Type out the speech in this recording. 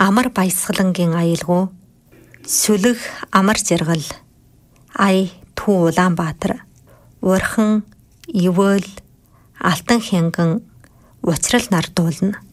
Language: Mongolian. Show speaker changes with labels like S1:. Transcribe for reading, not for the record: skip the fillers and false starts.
S1: амар баясгалангийн аялгуу, сүлэг амар жаргал, ай Түү Улаанбаатар, Урхан, Ивөөл, Алтан Хянган, Учрал нардуулна.